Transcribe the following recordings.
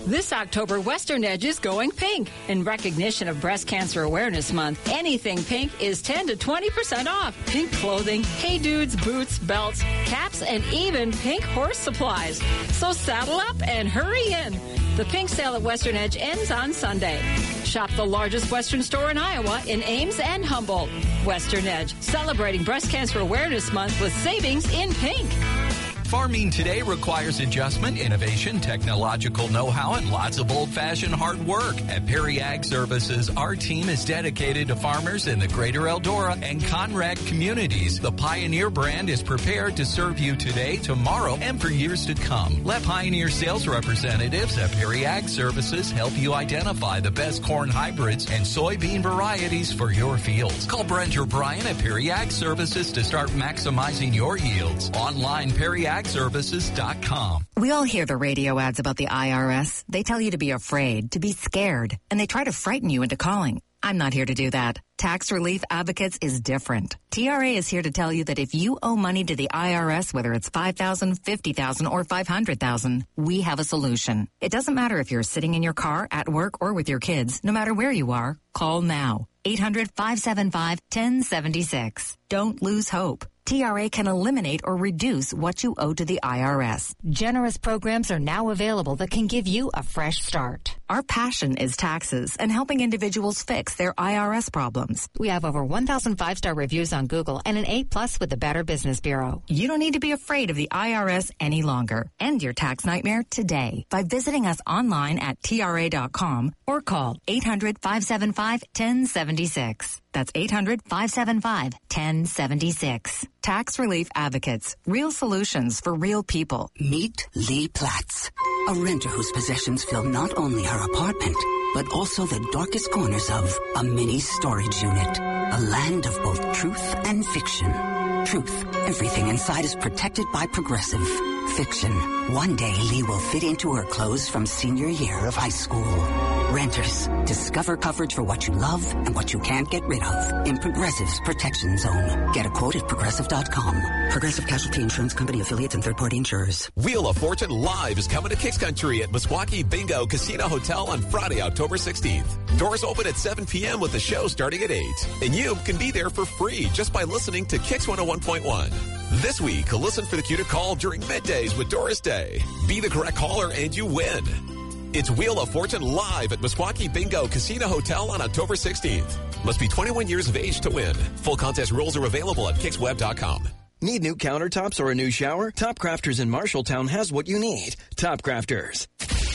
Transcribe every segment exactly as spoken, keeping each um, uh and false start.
This October, Western Edge is going pink. In recognition of Breast Cancer Awareness Month, anything pink is ten to twenty percent off. Pink clothing, Hey Dudes, boots, belts, caps, and even pink horse supplies. So saddle up and hurry in. The pink sale at Western Edge ends on Sunday. Shop the largest Western store in Iowa in Ames and Humboldt. Western Edge, celebrating Breast Cancer Awareness Month with savings in pink. Farming today requires adjustment, innovation, technological know-how, and lots of old-fashioned hard work. At Perry Ag Services, our team is dedicated to farmers in the greater Eldora and Conrad communities. The Pioneer brand is prepared to serve you today, tomorrow, and for years to come. Let Pioneer sales representatives at Perry Ag Services help you identify the best corn hybrids and soybean varieties for your fields. Call Brent or Brian at Perry Ag Services to start maximizing your yields. Online, Perry Ag Services dot com. We all hear the radio ads about the I R S. They tell you to be afraid, to be scared, and they try to frighten you into calling. I'm not here to do that. Tax Relief Advocates is different. T R A is here to tell you that if you owe money to the I R S, whether it's five thousand dollars, fifty thousand dollars, or five hundred thousand dollars, we have a solution. It doesn't matter if you're sitting in your car, at work, or with your kids. No matter where you are, call now. eight hundred, five seven five, one oh seven six. Don't lose hope. T R A can eliminate or reduce what you owe to the I R S. Generous programs are now available that can give you a fresh start. Our passion is taxes and helping individuals fix their I R S problems. We have over one thousand five-star reviews on Google and an A plus with the Better Business Bureau. You don't need to be afraid of the I R S any longer. End your tax nightmare today by visiting us online at T R A dot com or call eight hundred, five seven five, one oh seven six. That's eight hundred, five seven five, one oh seven six. Tax Relief Advocates. Real solutions for real people. Meet Lee Platts, a renter whose possessions fill not only her apartment, but also the darkest corners of a mini storage unit. A land of both truth and fiction. Truth. Everything inside is protected by Progressive. Fiction. One day Lee will fit into her clothes from senior year of high school. Renters. Discover coverage for what you love and what you can't get rid of in Progressive's Protection Zone. Get a quote at Progressive dot com. Progressive Casualty Insurance Company affiliates and third-party insurers. Wheel of Fortune Live is coming to Kicks Country at Meskwaki Bingo Casino Hotel on Friday, October sixteenth. Doors open at seven p.m. with the show starting at eight. And you can be there for free just by listening to Kicks one oh one point one. This week, listen for the cue to call during middays with Doris Day. Be the correct caller and you win. It's Wheel of Fortune Live at Meskwaki Bingo Casino Hotel on October sixteenth. Must be twenty-one years of age to win. Full contest rules are available at Kicks Web dot com. Need new countertops or a new shower? Top Crafters in Marshalltown has what you need. Top Crafters.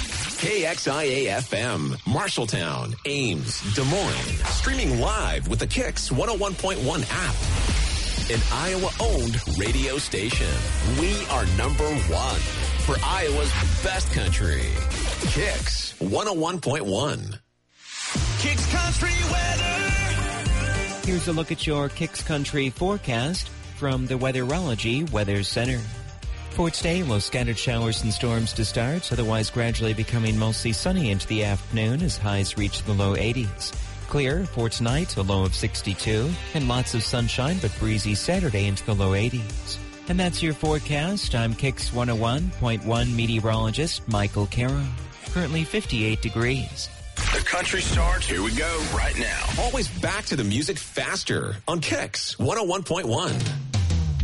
K X I A F M, Marshalltown, Ames, Des Moines. Streaming live with the Kicks one oh one point one app. An Iowa-owned radio station. We are number one for Iowa's best country. Kicks one oh one point one. Kicks Country weather. Here's a look at your Kicks Country forecast from the Weatherology Weather Center. For today, low scattered showers and storms to start, otherwise gradually becoming mostly sunny into the afternoon as highs reach the low eighties. Clear for tonight, a low of sixty-two, and lots of sunshine but breezy Saturday into the low eighties. And that's your forecast. I'm Kicks one oh one point one meteorologist Michael Caro. Currently fifty-eight degrees. The country starts. Here we go right now. Always back to the music faster on Kicks one oh one point one.